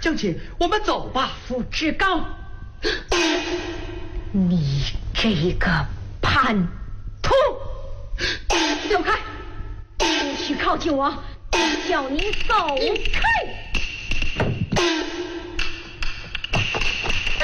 乡亲，我们走吧。 傅志刚，你这个叛徒，走开！不许靠近我，叫你走开！